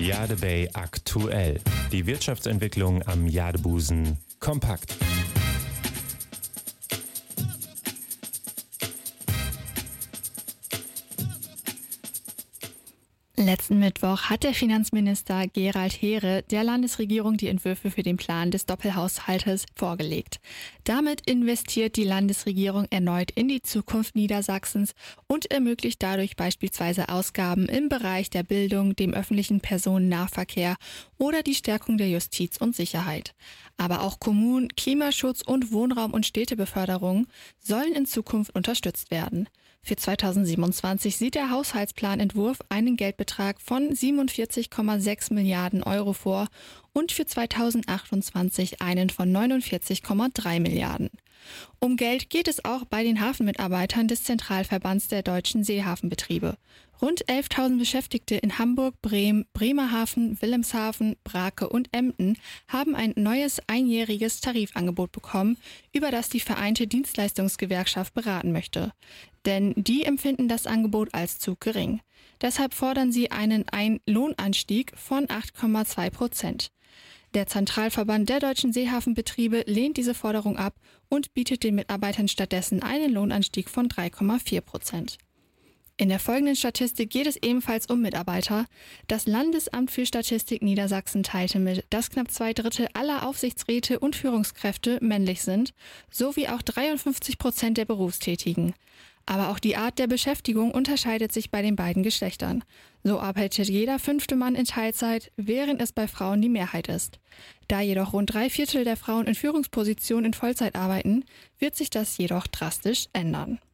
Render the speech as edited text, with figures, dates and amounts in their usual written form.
Jade Bay aktuell. Die Wirtschaftsentwicklung am Jadebusen kompakt. Letzten Mittwoch hat der Finanzminister Gerald Heere der Landesregierung die Entwürfe für den Plan des Doppelhaushaltes vorgelegt. Damit investiert die Landesregierung erneut in die Zukunft Niedersachsens und ermöglicht dadurch beispielsweise Ausgaben im Bereich der Bildung, dem öffentlichen Personennahverkehr oder die Stärkung der Justiz und Sicherheit. Aber auch Kommunen, Klimaschutz und Wohnraum- und Städtebeförderung sollen in Zukunft unterstützt werden. Für 2027 sieht der Haushaltsplanentwurf einen Geldbetrag von 47,6 Milliarden Euro vor und für 2028 einen von 49,3 Milliarden. Um Geld geht es auch bei den Hafenmitarbeitern des Zentralverbands der deutschen Seehafenbetriebe. Rund 11.000 Beschäftigte in Hamburg, Bremen, Bremerhaven, Wilhelmshaven, Brake und Emden haben ein neues einjähriges Tarifangebot bekommen, über das die Vereinte Dienstleistungsgewerkschaft beraten möchte. Denn die empfinden das Angebot als zu gering. Deshalb fordern sie einen Lohnanstieg von 8,2%. Der Zentralverband der deutschen Seehafenbetriebe lehnt diese Forderung ab und bietet den Mitarbeitern stattdessen einen Lohnanstieg von 3,4%. In der folgenden Statistik geht es ebenfalls um Mitarbeiter. Das Landesamt für Statistik Niedersachsen teilte mit, dass knapp 2/3 aller Aufsichtsräte und Führungskräfte männlich sind, sowie auch 53% der Berufstätigen. Aber auch die Art der Beschäftigung unterscheidet sich bei den beiden Geschlechtern. So arbeitet jeder 5. Mann in Teilzeit, während es bei Frauen die Mehrheit ist. Da jedoch rund 3/4 der Frauen in Führungspositionen in Vollzeit arbeiten, wird sich das jedoch drastisch ändern.